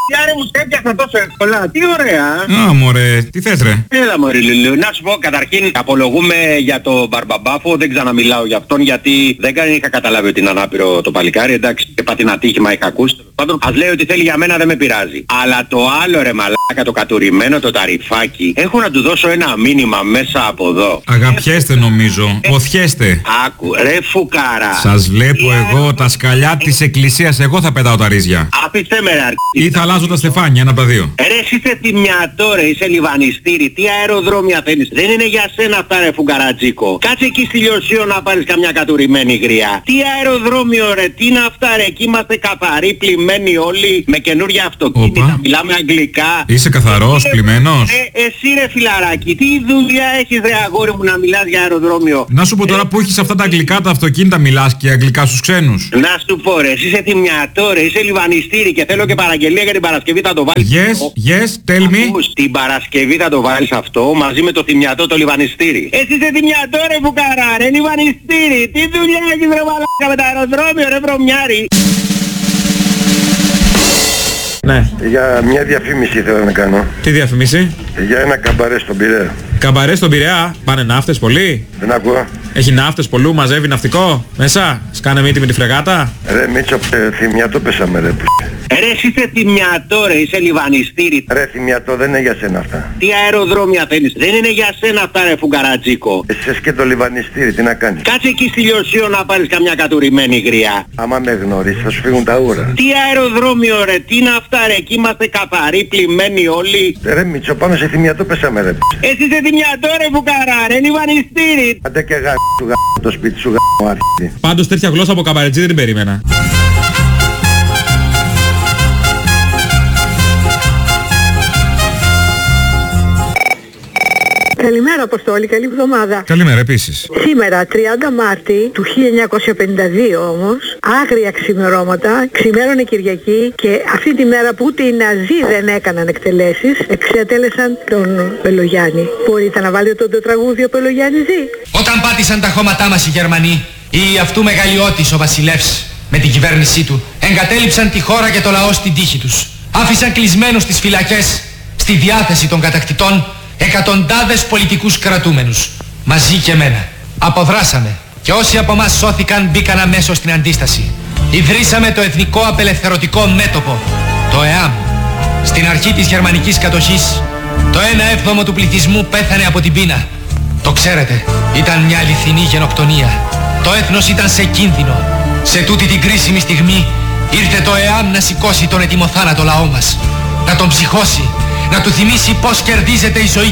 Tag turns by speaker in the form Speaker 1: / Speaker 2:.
Speaker 1: Άρα μου έπιασα τόσο εύκολα. Τι ωραία.
Speaker 2: Α, μωρέ, τι θες ρε?
Speaker 1: Έλα μωρέ Λουλού. Να σου πω καταρχήν απολογούμε για το Μπαρμπαμπάφο. Δεν ξαναμιλάω για αυτόν γιατί δεν είχα καταλάβει ότι είναι ανάπηρο το παλικάρι. Εντάξει, και πατήνα ατύχημα είχα ακούσει. Πάντων, ας λέει ότι θέλει για μένα δεν με πειράζει. Αλλά το άλλο ρε μαλάκα, το κατουρημένο το ταρυφάκι, έχω να του δώσω ένα μήνυμα μέσα από εδώ.
Speaker 2: Αγαπιέστε νομίζω, ποθιέστε.
Speaker 1: Άκου, ρε φουκάρα.
Speaker 2: Σας βλέπω εγώ τα σκαλιά της εκκλησίας, εγώ θα πετάω τα ρίζια.
Speaker 1: Αφήστε με ρε
Speaker 2: Ή θα αλλάζω τα στεφάνια, ένα από τα δύο.
Speaker 1: Ρε εσύ είσαι θυμιατό ρε, είσαι λιβανιστήρι. Τι αεροδρόμια θέλεις? Δεν είναι για σένα αυτά ρε φουκαρατζίκο. Κάτσε εκεί στη Λιωσίω να πάρεις καμιά κατουρημένη γριά. Τι αεροδρόμιο ρε, τι είναι αυτά ρε? Εκεί είμαστε καθαροί, πλημμένοι όλοι με καινούρια αυτοκίνητα.
Speaker 2: Οπα.
Speaker 1: Μιλάμε αγγλικά.
Speaker 2: Είσαι καθαρός, πλημμένος.
Speaker 1: Εσύ ρε φιλαράκι, τι δουλειά έχεις ρε αγόρι μου να μιλάς για αεροδρόμιο?
Speaker 2: Να σου πω τώρα που έχεις αυτά τα αγγλικά τα αυτοκίνητα, μιλάς και αγγλικά στους ξένους.
Speaker 1: Να σου πω ρε, εσύ είσαι θυμιατό ρε, είσαι λιβανιστήρι και θέλω και παραγγελία για την Παρασκευή θα το βάλεις.
Speaker 2: Yes, tell me.
Speaker 1: Ακούς, την Παρασκευή θα το βάλεις αυτό μαζί με το θυμιατό το λιβανιστήρι. Εσύ είσαι θυμιατό ρε φουκαρά ρε, λιβανιστήρι. Τι δουλειά έχεις ρε μαλάκα με το αεροδρόμιο ρε βρωμιάρι?
Speaker 2: Ναι.
Speaker 3: Για μια διαφήμιση θέλω να κάνω.
Speaker 2: Τι διαφήμιση?
Speaker 3: Για ένα καμπαρέ στον Πειραιά.
Speaker 2: Καμπαρέ στον Πειραιά, πάνε ναύτες πολύ.
Speaker 3: Δεν ακούω.
Speaker 2: Έχει ναύτες πολλού, μαζεύει ναυτικό μέσα. Σκάνε μύτη με τη φρεγάτα.
Speaker 3: Ρε Μίτσο, θυμιατό πέσαμε ρε.
Speaker 1: Ρε εσύ είσαι θυμιατό ρε, είσαι λιβανιστήρι.
Speaker 3: Ρε θυμιατό δεν είναι για σένα αυτά.
Speaker 1: Τι αεροδρόμια θέλεις? Δεν είναι για σένα αυτά ρε φουγκαρατζίκο.
Speaker 3: Εσύ και το λιβανιστήρι, τι να κάνεις?
Speaker 1: Κάτσε εκεί στη Λιωσίω να πάρεις καμιά κατουρημένη γριά.
Speaker 3: Άμα με γνωρίσεις θα σου φύγουν τα ούρα.
Speaker 1: Τι αεροδρόμιο ρε, τι είναι αυτά ρε? Εκεί είμαστε καθαροί, πλημμένοι όλοι.
Speaker 3: Ρε Μίτσο, πάνω σε θυμιατό πέσαμε ρε.
Speaker 1: Εσύ είσαι θυμιατό ρε φουκαρά ρε, λιβανιστήρι.
Speaker 3: Άντε και σου το σπίτι σου αρχίδι.
Speaker 2: Πάντως τέτοια γλώσσα από καμπαρετζή δεν την περίμενα.
Speaker 4: Καλημέρα Αποστόλη, καλή εβδομάδα.
Speaker 2: Καλημέρα επίσης.
Speaker 4: Σήμερα, 30 Μάρτη του 1952 όμως, άγρια ξημερώματα, ξημέρωνε Κυριακή και αυτή τη μέρα που ούτε οι Ναζί δεν έκαναν εκτελέσεις, εξετέλεσαν τον Πελογιάννη. Μπορείτε να βάλετε το τραγούδι ο Πελογιάννης ζει?
Speaker 5: Όταν πάτησαν τα χώματά μας οι Γερμανοί, ή αυτού μεγαλειώτης ο βασιλεύς με την κυβέρνησή του, εγκατέλειψαν τη χώρα και το λαό στην τύχη τους. Άφησαν κλεισμένους στις φυλακές, στη διάθεση των κατακτητών, εκατοντάδες πολιτικούς κρατούμενους, μαζί και εμένα. Αποδράσαμε και όσοι από μας σώθηκαν μπήκαν αμέσως στην αντίσταση. Ιδρύσαμε το Εθνικό Απελευθερωτικό Μέτωπο, το ΕΑΜ. Στην αρχή της γερμανικής κατοχής, το 1/7 του πληθυσμού πέθανε από την πείνα. Το ξέρετε, ήταν μια αληθινή γενοκτονία. Το έθνος ήταν σε κίνδυνο. Σε τούτη την κρίσιμη στιγμή ήρθε το ΕΑΜ να σηκώσει τον ετοιμοθάνατο λαό μας, να τον ψυχώσει, να του θυμίσει πως κερδίζεται η ζωή